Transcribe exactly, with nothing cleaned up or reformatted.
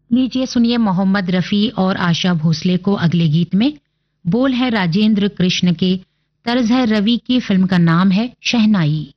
लीजिए सुनिए मोहम्मद रफ़ी और आशा भोसले को अगले गीत में। बोल है राजेंद्र कृष्ण के, तर्ज है रवि की, फिल्म का नाम है शहनाई।